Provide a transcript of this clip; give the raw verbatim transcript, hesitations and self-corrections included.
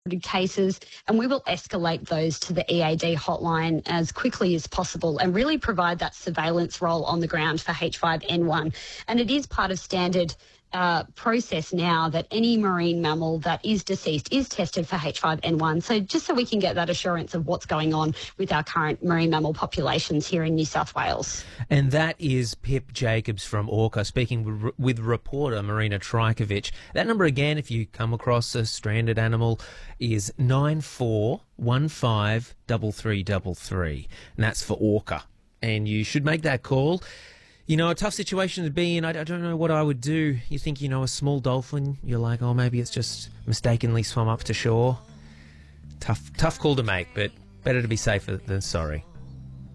cases, and we will escalate those to the E A D hotline as quickly as possible and really provide that surveillance role on the ground for H five N one. And it is part of standard uh, process now that any marine mammal that is deceased is tested for H five N one. So just so we can get that assurance of what's going on with our current marine mammal populations here in New South Wales. And that is Pip Jacobs from Orca speaking with, with reporter Marina Trajkovic. That number again, if you come across a stranded animal, is nine four one five three three three three, and that's for Orca. And you should make that call. You know, a tough situation to be in. I, I don't know what I would do. You think, you know, a small dolphin, you're like, oh, maybe it's just mistakenly swum up to shore. Tough, tough call to make, but better to be safer than sorry.